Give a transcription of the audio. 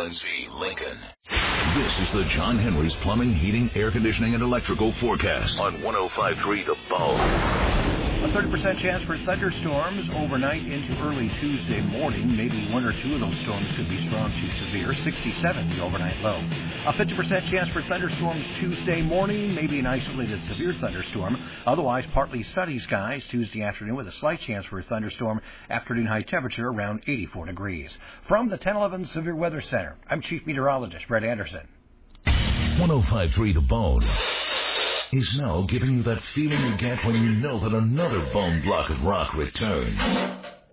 WNC Lincoln. This is the John Henry's Plumbing, Heating, Air Conditioning, and Electrical Forecast on 105.3 The Bone. A 30% chance for thunderstorms overnight into early Tuesday morning. Maybe one or two of those storms could be strong to severe. 67 the overnight low. A 50% chance for thunderstorms Tuesday morning. Maybe an isolated severe thunderstorm. Otherwise, partly sunny skies Tuesday afternoon with a slight chance for a thunderstorm. Afternoon high temperature around 84 degrees. From the 1011 Severe Weather Center, I'm Chief Meteorologist Brett Anderson. 105.3 The Bone is now giving you that feeling you get when you know that another bone block of rock returns.